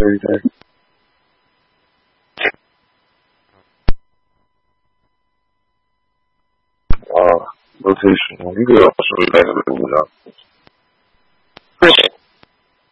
对。啊，我可以选一个手机来录的。